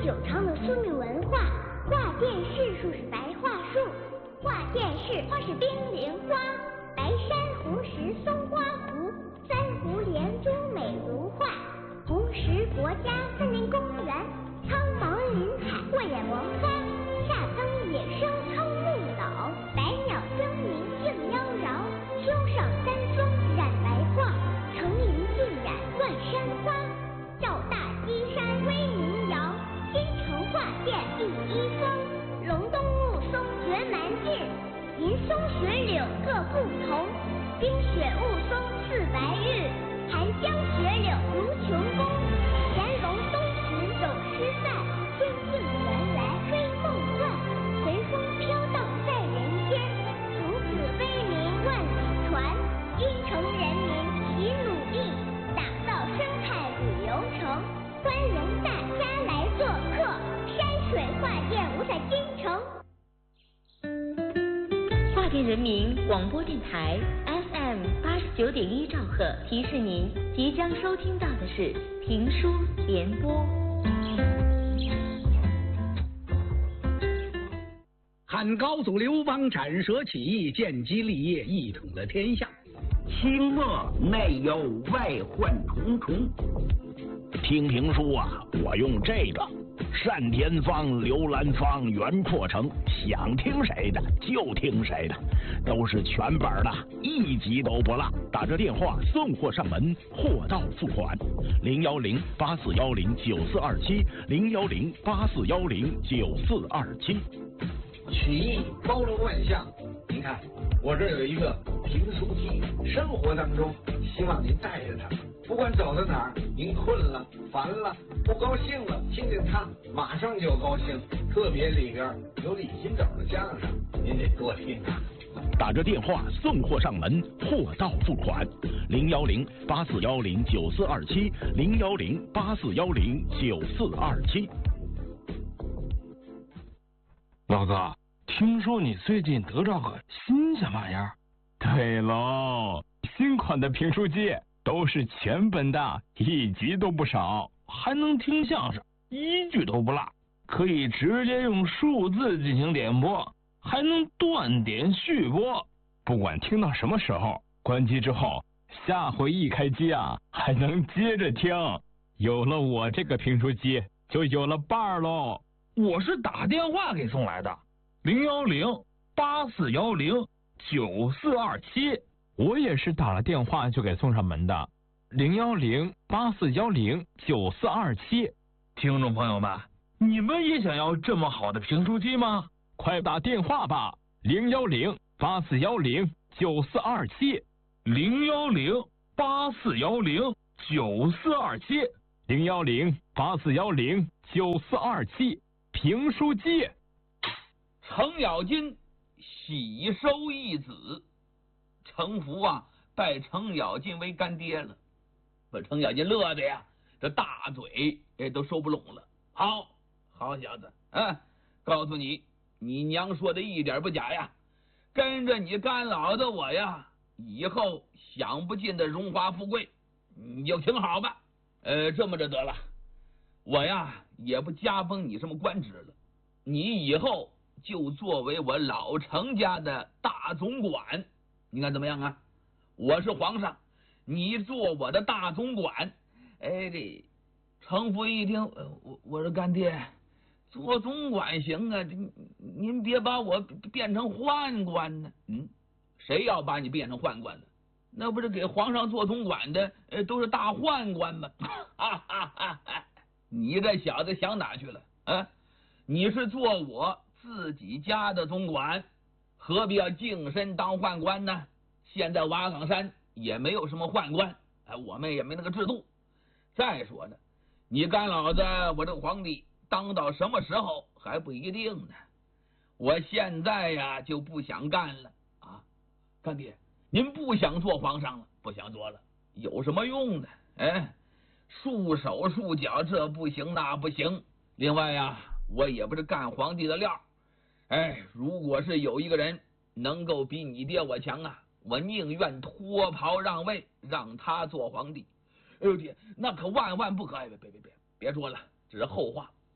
久长的苏闽文化。画殿市树是白桦树，画殿市花是冰莲花。白珊瑚石松花湖，三湖连珠美如画。红石国家森林公园，苍茫林海过眼王发。夏灯野生称木老，百鸟争鸣竞妖娆。秋上三松染白桦，成林尽染万山花。赵大基山威名扬，新城画殿第一峰。隆冬雾凇绝蛮劲，银松雪柳各不同。冰雪雾凇似白日，寒江雪柳如琼宫。乾隆东巡有诗范，天境原来非梦幻。随风飘荡在人间，从此威名万里传。京城人民齐努力，打造生态旅游城，欢迎大家来做客山水画殿无在京城。 画殿人民广播电台 FM89.1兆赫提示您，即将收听到的是评书联播。 汉高祖刘邦斩蛇起义，建基立业，一统了天下。 清末内忧外患重重。 听评书啊，我用这个单田芳、刘兰芳、袁阔成，想听谁的就听谁的，都是全本的，一集都不落。打着电话送货上门，货到付款。010-8410-9427，010-8410-9427。 曲艺包罗万象，您看我这有一个评书机，生活当中希望您带着它，不管走到哪儿，您困了、烦了、不高兴了，听听它，马上就高兴。特别里边有李金斗的相声，您得多听啊。 打着电话送货上门，货到付款。010-8410-9427，010-8410-9427。 老哥，听说你最近得着个新鲜玩意儿？ 对喽，新款的评书机都是全本的，一集都不少，还能听相声，一句都不落，可以直接用数字进行点播，还能断点续播，不管听到什么时候，关机之后，下回一开机啊，还能接着听。有了我这个评书机，就有了伴儿喽。 我是打电话给送来的，010-8410-9427。 我也是打了电话就给送上门的，010-8410-9427。 听众朋友们，你们也想要这么好的评书机吗？ 快打电话吧，010-8410-9427，010-8410-9427，评书机。 程咬金喜收一子，程福啊拜程咬金为干爹了，把程咬金乐的呀，这大嘴都收不拢了。好小子，告诉你，你娘说的一点不假呀，跟着你干老的我呀，以后享不尽的荣华富贵，你就听好吧。这么着得了，我呀也不加封你什么官职了，你以后就作为我老程家的大总管，你看怎么样啊？我是皇上，你做我的大总管。这程福一听，我说干爹，做总管行啊，您别把我变成宦官呢。谁要把你变成宦官了？那不是给皇上做总管的，都是大宦官吗？你这小子想哪去了啊？你是做我自己家的总管，何必要净身当宦官呢？现在瓦岗山也没有什么宦官，我们也没那个制度。再说呢，你干老子我这个皇帝当到什么时候还不一定呢。我现在呀就不想干了啊！干爹，您不想做皇上了？不想做了，有什么用呢？束手束脚，这不行那不行。另外呀，我也不是干皇帝的料。如果是有一个人能够比你爹我强啊，我宁愿脱袍让位，让他做皇帝。哎呦爹，那可万万不可！别说了，这是后话。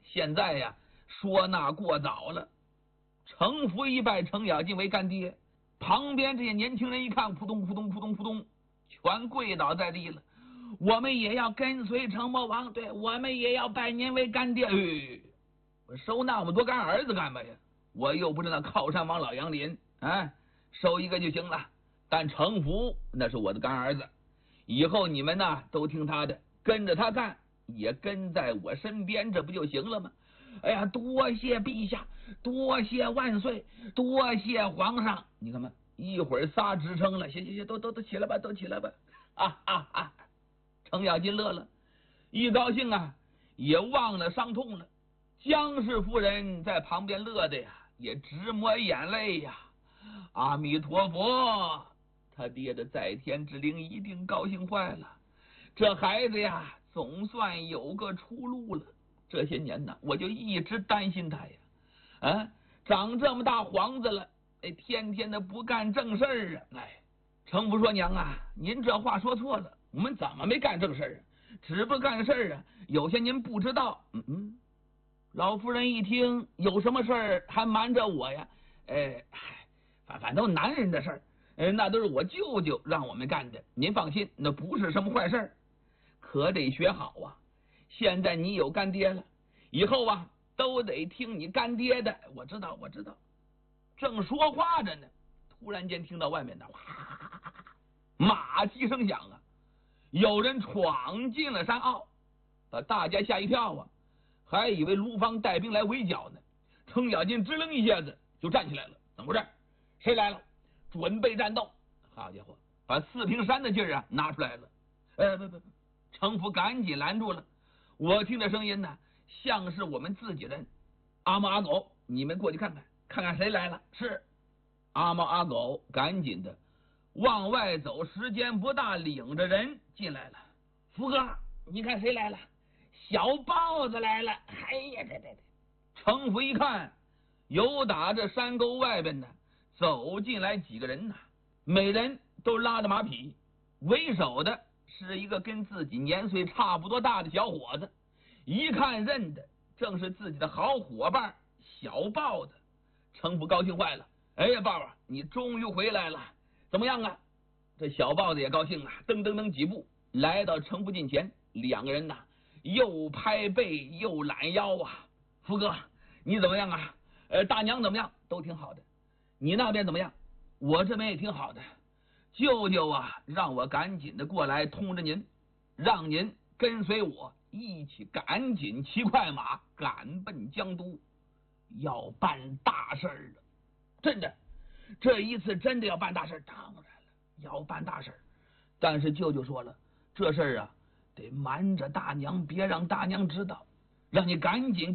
现在呀，说那过早了。程福一拜程咬金为干爹，旁边这些年轻人一看，扑通扑通扑通扑通，全跪倒在地了。我们也要跟随程魔王，对，我们也要拜您为干爹。我收那么多干儿子干嘛呀？我又不是那靠山王老杨林，收一个就行了。但程福那是我的干儿子，以后你们呢都听他的，跟着他干，也跟在我身边，这不就行了吗？哎呀，多谢陛下，多谢万岁，多谢皇上！你看嘛，一会儿仨直称了，行，都起来吧，都起来吧！程咬金乐了，一高兴啊，也忘了伤痛了。姜氏夫人在旁边乐的呀，也直抹眼泪呀。阿弥陀佛，他爹的在天之灵一定高兴坏了。这孩子呀，总算有个出路了。这些年呢，我就一直担心他呀，长这么大皇子了，天天的不干正事儿啊！程福说：“娘啊，您这话说错了，我们怎么没干正事儿啊？只不干事儿啊，有些您不知道。”老夫人一听，有什么事儿还瞒着我呀？反正男人的事儿，那都是我舅舅让我们干的。您放心，那不是什么坏事儿，可得学好啊。现在你有干爹了，以后啊都得听你干爹的。我知道。正说话着呢，突然间听到外面的马蹄声响啊，有人闯进了山坳，把大家吓一跳啊，还以为卢方带兵来围剿呢。程咬金支棱一下子就站起来了，怎么回事？谁来了？准备战斗！好家伙，把四平山的劲儿啊拿出来了。不，程福赶紧拦住了。我听这声音呢，像是我们自己人。阿猫阿狗，你们过去看看谁来了。是阿猫阿狗，赶紧的往外走，时间不大，领着人进来了。福哥，你看谁来了？小豹子来了。哎呀，对，程福一看，有打这山沟外边呢走进来几个人呐，每人都拉着马匹，为首的是一个跟自己年岁差不多大的小伙子，一看认得，正是自己的好伙伴小豹子。程福高兴坏了，哎呀，豹啊，你终于回来了，怎么样啊？这小豹子也高兴啊，噔几步来到程福近前，两个人呐又拍背又揽腰啊。福哥，你怎么样啊？大娘怎么样？都挺好的。你那边怎么样？我这边也挺好的。舅舅啊，让我赶紧的过来通知您，让您跟随我一起赶紧骑快马赶奔江都，要办大事儿了。真的，这一次真的要办大事儿。当然了，要办大事儿。但是舅舅说了，这事儿啊得瞒着大娘，别让大娘知道，让你赶紧